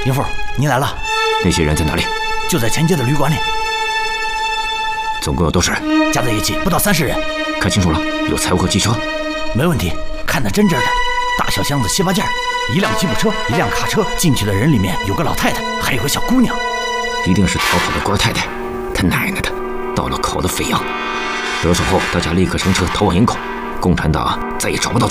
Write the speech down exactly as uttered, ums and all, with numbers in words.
营副，您来了。 那些人在哪里？ 就在前街的旅馆里。 总共有多少人？ 加在一起不到三十人。 看清楚了，有财物和汽车。 没问题，看得真真的。大小箱子七八件，一辆吉普车，一辆卡车。进去的人里面有个老太太，还有个小姑娘。 一定是逃跑的官太太。他奶奶的，到了口的肥羊。得手后，大家立刻乘车逃往营口。共产党再也找不到。